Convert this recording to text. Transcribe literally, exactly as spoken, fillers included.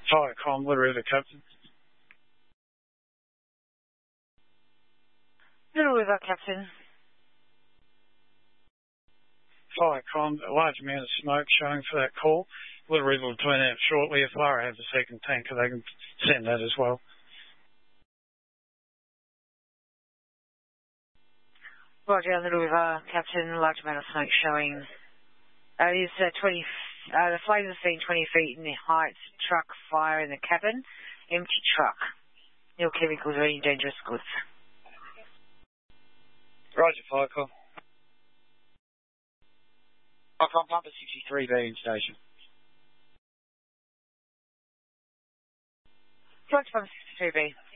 Firecom, Little River, Captain. Little River, Captain. Firecom, a large amount of smoke showing for that call. Little River will turn out shortly. If Lara has a second tanker, they can send that as well. Roger, Little River, Captain. A large amount of smoke showing. Uh, it is uh, twenty. Uh, the flames have seen twenty feet in the height. Truck fire in the cabin. Empty truck. No chemicals or any dangerous goods. Roger, Firecom. Firecom, Pumper sixty-three B in station. Roger, Pumper sixty-three B.